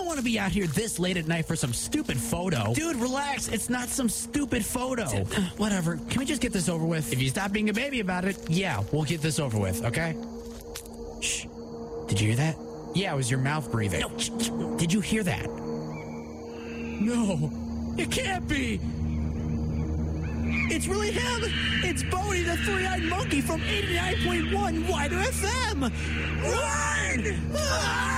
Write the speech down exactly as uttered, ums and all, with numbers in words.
don't want to be out here this late at night for some stupid photo. Dude, relax. It's not some stupid photo. Whatever. Can we just get this over with? If you stop being a baby about it, yeah, we'll get this over with, okay? Shh. Did you hear that? Yeah, it was your mouth breathing. No, shh, shh. Did you hear that? No, it can't be. It's really him. It's Bodie, the three-eyed monkey from eighty-nine point one Wider F M. Run! Ah!